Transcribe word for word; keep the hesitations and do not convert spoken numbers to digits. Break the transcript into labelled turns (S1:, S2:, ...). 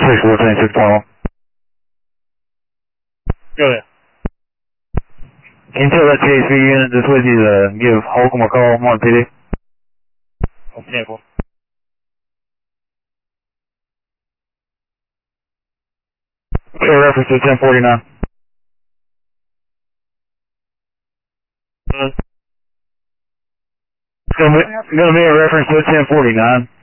S1: six fourteen, six twenty-one.
S2: Go ahead.
S1: Can you tell that T H V unit just with you to give Holcomb a call, one P D?
S2: Okay, well.
S1: Okay, reference to ten forty-nine.
S2: Uh,
S1: It's going to be, going to be a reference to ten forty-nine.